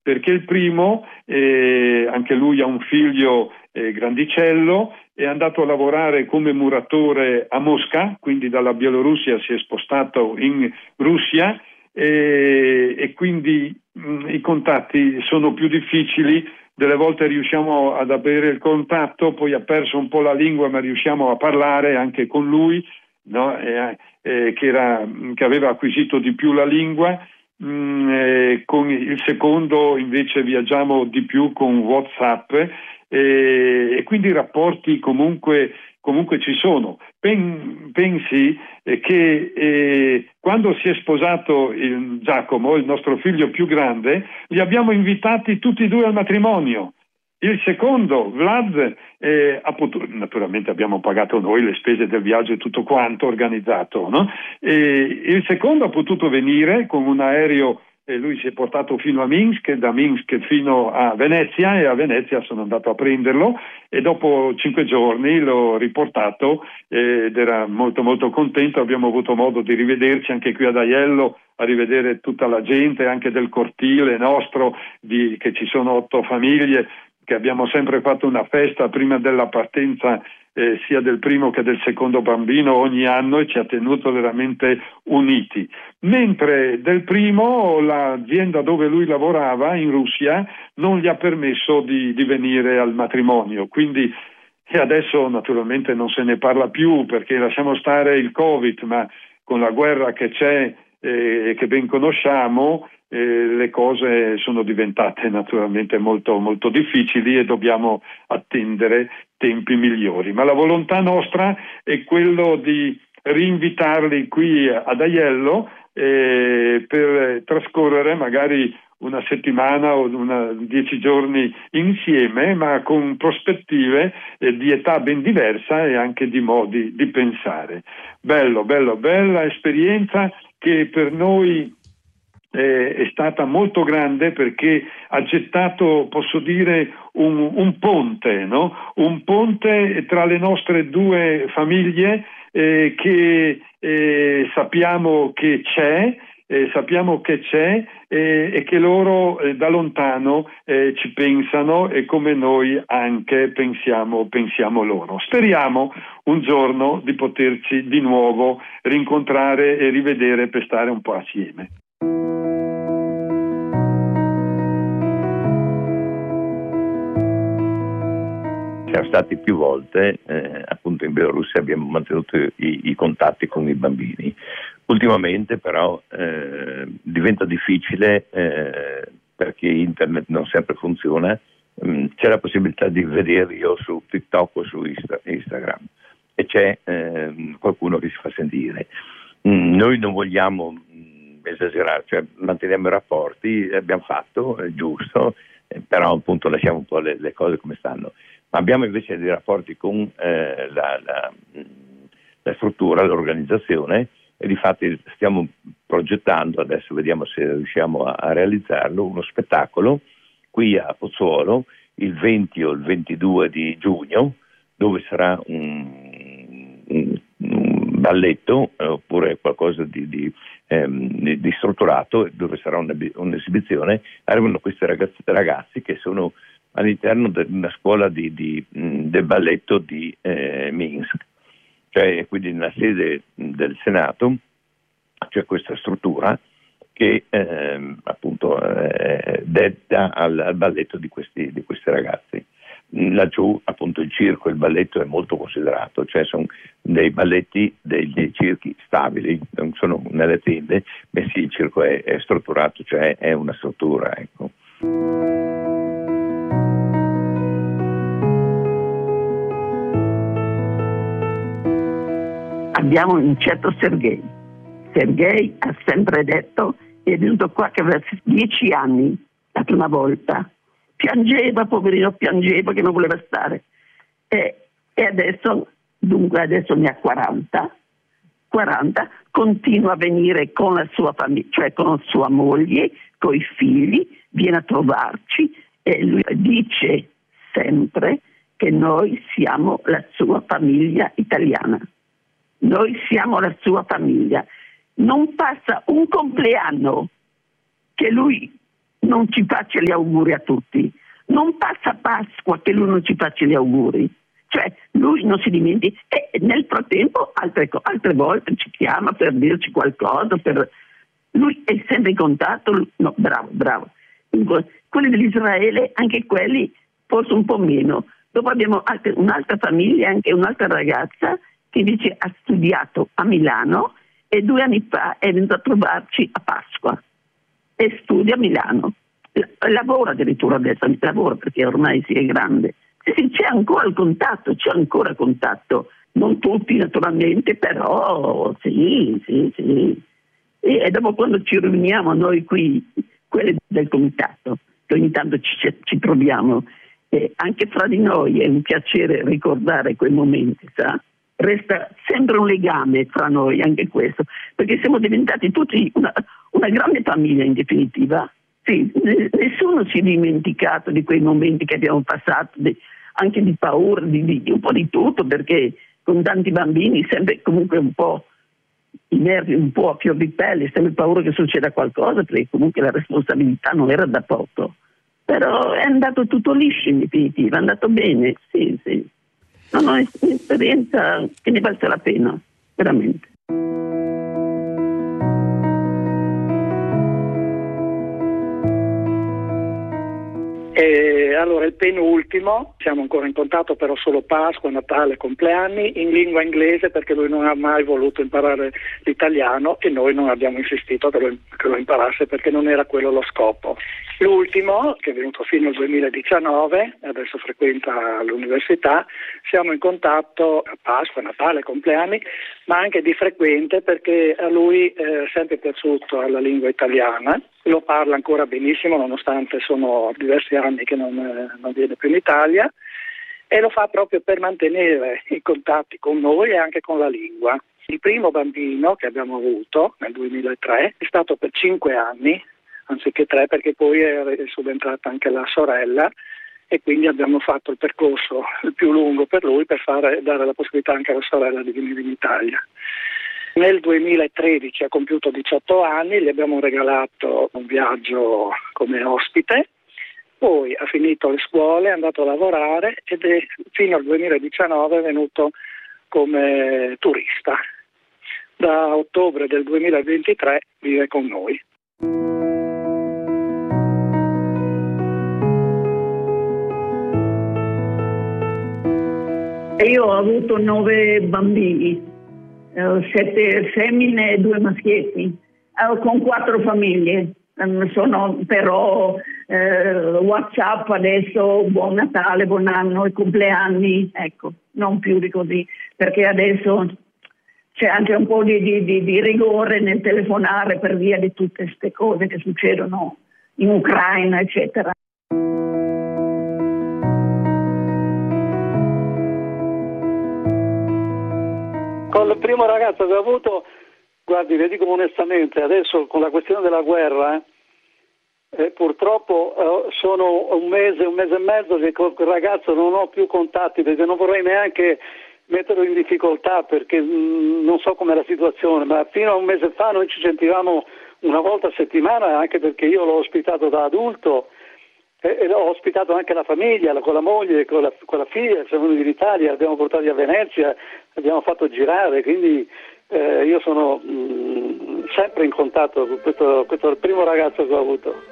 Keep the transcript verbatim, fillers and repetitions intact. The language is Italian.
perché il primo, eh, anche lui ha un figlio eh, grandicello, è andato a lavorare come muratore a Mosca, quindi dalla Bielorussia si è spostato in Russia, e, e quindi mh, i contatti sono più difficili. Delle volte riusciamo ad avere il contatto, poi ha perso un po' la lingua, ma riusciamo a parlare anche con lui, no? eh, eh, che, era, che aveva acquisito di più la lingua. Mm, eh, con il secondo invece viaggiamo di più con WhatsApp, eh, e quindi i rapporti comunque, comunque ci sono. Pen, pensi eh, che eh, quando si è sposato il Giacomo, il nostro figlio più grande, li abbiamo invitati tutti e due al matrimonio. Il secondo, Vlad, eh, ha potuto, naturalmente abbiamo pagato noi le spese del viaggio e tutto quanto organizzato, no? E il secondo ha potuto venire con un aereo, e lui si è portato fino a Minsk, da Minsk fino a Venezia, e a Venezia sono andato a prenderlo e dopo cinque giorni l'ho riportato ed era molto molto contento. Abbiamo avuto modo di rivederci anche qui ad Aiello, a rivedere tutta la gente anche del cortile nostro, di, che ci sono otto famiglie, che abbiamo sempre fatto una festa prima della partenza eh, sia del primo che del secondo bambino ogni anno, e ci ha tenuto veramente uniti. Mentre del primo l'azienda dove lui lavorava in Russia non gli ha permesso di, di venire al matrimonio, quindi e adesso naturalmente non se ne parla più, perché lasciamo stare il Covid, ma con la guerra che c'è e eh, che ben conosciamo, eh, le cose sono diventate naturalmente molto, molto difficili e dobbiamo attendere tempi migliori. Ma la volontà nostra è quello di rinvitarli qui ad Aiello eh, per trascorrere magari una settimana o una, dieci giorni insieme, ma con prospettive eh, di età ben diversa e anche di modi di pensare. Bello, bello, bella esperienza che per noi eh, è stata molto grande, perché ha gettato, posso dire, un, un ponte, no? Un ponte tra le nostre due famiglie eh, che eh, sappiamo che c'è, Eh, sappiamo che c'è eh, e che loro eh, da lontano eh, ci pensano, e come noi anche pensiamo, pensiamo loro. Speriamo un giorno di poterci di nuovo rincontrare e rivedere per stare un po' assieme. Siamo stati più volte, eh, appunto in Bielorussia, abbiamo mantenuto i, i contatti con i bambini. Ultimamente però eh, diventa difficile eh, perché internet non sempre funziona. Mm, c'è la possibilità di vederli o su TikTok o su Insta- Instagram e c'è eh, qualcuno che si fa sentire. Mm, noi non vogliamo mm, esagerare, cioè manteniamo i rapporti, abbiamo fatto, è giusto, eh, però appunto lasciamo un po' le, le cose come stanno. Ma abbiamo invece dei rapporti con eh, la, la, la struttura, l'organizzazione, e difatti stiamo progettando, adesso vediamo se riusciamo a, a realizzarlo, uno spettacolo qui a Pozzuolo il venti o il ventidue di giugno, dove sarà un, un, un balletto eh, oppure qualcosa di, di, ehm, di, di strutturato, dove sarà una, un'esibizione. Arrivano questi ragazzi, ragazzi che sono all'interno di una scuola di, di, del balletto di eh, Minsk, cioè quindi nella sede del Senato c'è questa struttura che eh, appunto eh, detta al, al balletto di questi, di questi ragazzi. Laggiù appunto il circo, il balletto è molto considerato, cioè sono dei balletti, dei, dei circhi stabili, non sono nelle tende, bensì il circo è, è strutturato, cioè è una struttura, ecco. Abbiamo un certo Sergei. Sergei ha sempre detto, è venuto qua che aveva dieci anni, la prima volta. Piangeva, poverino, piangeva che non voleva stare. E, e adesso, dunque adesso ne ha quaranta, quaranta, continua a venire con la sua famiglia, cioè con sua moglie, con i figli, viene a trovarci e lui dice sempre che noi siamo la sua famiglia italiana. Noi siamo la sua famiglia. Non passa un compleanno che lui non ci faccia gli auguri a tutti. Non passa Pasqua che lui non ci faccia gli auguri. Cioè lui non si dimentica e nel frattempo altre, altre volte ci chiama per dirci qualcosa, per... lui è sempre in contatto, no, bravo, bravo. Quelli dell'Israele, anche quelli forse un po' meno. Dopo abbiamo altre, un'altra famiglia, anche un'altra ragazza che invece ha studiato a Milano e due anni fa è venuta a trovarci a Pasqua e studia a Milano. Lavora addirittura adesso, lavora perché ormai si è grande. Sì, c'è ancora il contatto, c'è ancora contatto, non tutti naturalmente, però sì, sì, sì. E dopo quando ci riuniamo noi qui, quelli del comitato, che ogni tanto ci, ci troviamo, eh, anche fra di noi è un piacere ricordare quei momenti, sa? Resta sempre un legame fra noi, anche questo, perché siamo diventati tutti una, una grande famiglia in definitiva. Sì, nessuno si è dimenticato di quei momenti che abbiamo passato, di, anche di paura, di, di un po' di tutto, perché con tanti bambini sempre comunque un po' i nervi un po' a fior di pelle, sempre paura che succeda qualcosa, perché comunque la responsabilità non era da poco. Però è andato tutto liscio in definitiva, è andato bene, sì, sì. No, no, è un'esperienza che ne valse la pena, veramente. E allora il penultimo, siamo ancora in contatto però solo Pasqua, Natale, compleanni, in lingua inglese perché lui non ha mai voluto imparare l'italiano e noi non abbiamo insistito che lo, che lo imparasse perché non era quello lo scopo. L'ultimo, che è venuto fino al duemiladiciannove, adesso frequenta l'università, siamo in contatto a Pasqua, Natale, compleanni, ma anche di frequente perché a lui è sempre piaciuto alla lingua italiana, lo parla ancora benissimo nonostante sono diversi anni che non, non viene più in Italia e lo fa proprio per mantenere i contatti con noi e anche con la lingua. Il primo bambino che abbiamo avuto nel duemilatré è stato per cinque anni, anziché tre, perché poi è subentrata anche la sorella e quindi abbiamo fatto il percorso il più lungo per lui per fare, dare la possibilità anche alla sorella di venire in Italia. Nel duemilatredici ha compiuto diciotto anni, gli abbiamo regalato un viaggio come ospite, poi ha finito le scuole, è andato a lavorare ed è fino al duemiladiciannove è venuto come turista. Da ottobre del duemilaventitré vive con noi. Io ho avuto nove bambini, sette femmine e due maschietti, con quattro famiglie. Sono però eh, WhatsApp adesso, buon Natale, buon anno, i compleanni, ecco, non più di così, perché adesso c'è anche un po' di, di, di rigore nel telefonare per via di tutte queste cose che succedono in Ucraina, eccetera. Con il primo ragazzo che ho avuto, guardi, le dico onestamente, adesso con la questione della guerra, eh, purtroppo eh, sono un mese, un mese e mezzo che con quel ragazzo non ho più contatti, perché non vorrei neanche metterlo in difficoltà, perché mh, non so com'è la situazione, ma fino a un mese fa noi ci sentivamo una volta a settimana, anche perché io l'ho ospitato da adulto e, e l'ho ospitato anche la famiglia, con la moglie, con la, con la figlia, siamo venuti in Italia, l'abbiamo portati a Venezia, l'abbiamo fatto girare, quindi eh, io sono mh, sempre in contatto con questo, questo è il primo ragazzo che ho avuto.